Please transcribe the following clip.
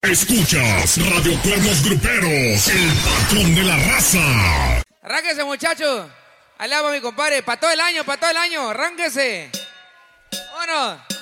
Escuchas Radio Cuernos Gruperos, el patrón de la raza. Arránquese, muchachos. Allá va mi compadre. Para todo el año, arránquese. Vámonos.